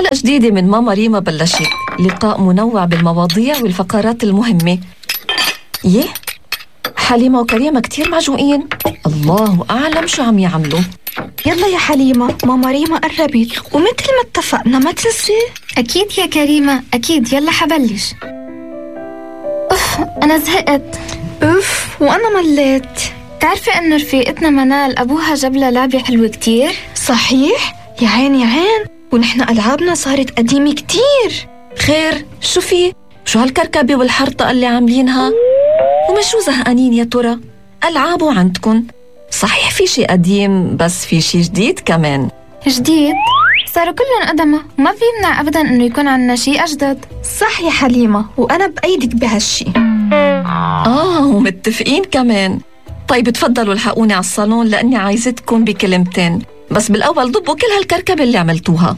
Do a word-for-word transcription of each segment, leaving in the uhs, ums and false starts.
حلقة جديدة من ماما ريما بلشت، لقاء منوع بالمواضيع والفقرات المهمة. يه حليمة وكريمة كتير معجوقين، الله أعلم شو عم يعملوا. يلا يا حليمة، ماما ريما قربت ومثل ما اتفقنا ما تنسي. أكيد يا كريمة أكيد، يلا حبلش. أوف أنا زهقت. أوف وأنا مليت. تعرفي إنه رفيقتنا منال أبوها جاب لها لعبة حلوة كتير؟ صحيح؟ يا عين يا عين، ونحن ألعابنا صارت قديمة كتير. خير شو في؟ شو هالكركبة والحرطة اللي عاملينها؟ وما شو زهقانين يا ترى؟ ألعابوا عندكن صحيح في شي قديم بس في شي جديد كمان. جديد؟ صاروا كلهم قدمة وما بيمنع أبداً إنه يكون عنا شي أجدد. صح يا حليمة، وأنا بأيدك بهالشي. آه ومتفقين كمان. طيب تفضلوا الحقوني على الصالون لأني عايزتكم بكلمتين، بس بالأول ضبوا كل هالكركبة اللي عملتوها.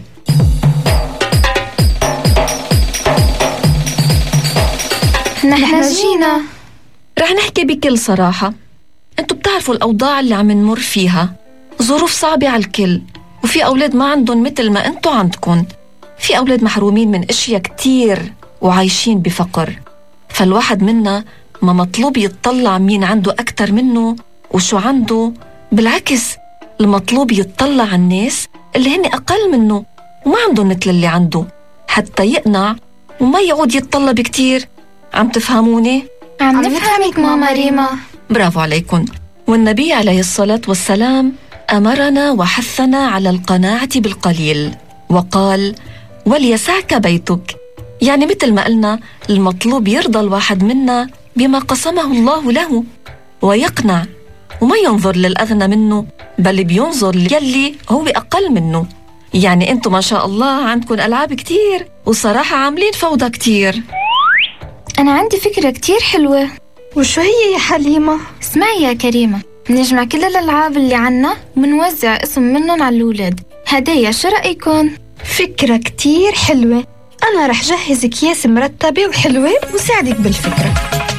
نحن جينا. رح نحكي بكل صراحة، انتوا بتعرفوا الأوضاع اللي عم نمر فيها، ظروف صعبة على الكل، وفي أولاد ما عندهم مثل ما انتوا عندكن. في أولاد محرومين من أشياء كتير وعايشين بفقر، فالواحد منا ما مطلوب يتطلع مين عنده أكتر منه وشو عنده، بالعكس المطلوب يتطلع على الناس اللي هن أقل منه وما عندهم مثل اللي عنده، حتى يقنع وما يعود يتطلب كتير. عم تفهموني؟ عم نفهمك ماما ريما. برافو عليكم. والنبي عليه الصلاة والسلام أمرنا وحثنا على القناعة بالقليل، وقال وليسعك بيتك، يعني مثل ما قلنا المطلوب يرضى الواحد منا بما قسمه الله له ويقنع، وما ينظر للأغنى منه بل بينظر للي هو أقل منه. يعني أنتم ما شاء الله عندكم ألعاب كتير وصراحة عاملين فوضى كتير. أنا عندي فكرة كتير حلوة. وشو هي يا حليمة؟ اسمعي يا كريمة، بنجمع كل الألعاب اللي عنا وبنوزع اسم منهم على الأولاد هدايا، شو رأيكم؟ فكرة كتير حلوة. أنا رح جهز أكياس مرتبة وحلوة وساعدك بالفكرة.